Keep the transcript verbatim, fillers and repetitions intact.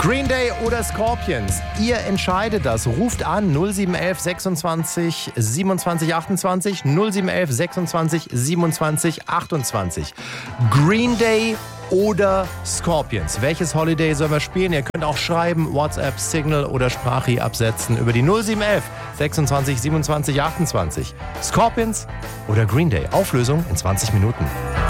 Green Day oder Scorpions? Ihr entscheidet das. Ruft an null sieben eins eins sechsundzwanzig siebenundzwanzig achtundzwanzig null sieben eins eins sechsundzwanzig siebenundzwanzig achtundzwanzig. Green Day oder Scorpions? Welches Holiday sollen wir spielen? Ihr könnt auch schreiben, WhatsApp, Signal oder Sprachi absetzen über die null sieben eins eins sechsundzwanzig siebenundzwanzig achtundzwanzig. Scorpions oder Green Day? Auflösung in zwanzig Minuten.